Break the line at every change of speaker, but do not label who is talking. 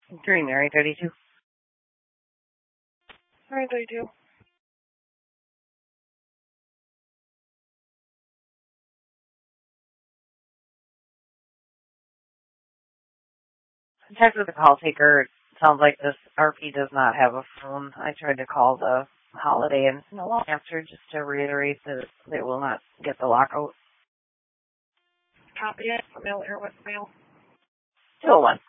Green Mary 32.
Mary 32.
Checked with the call taker. It sounds like this RP does not have a phone. I tried to call the Holiday and no one answered, just to reiterate that they will not get the lockout.
Copy it. Mail or what mail?
201.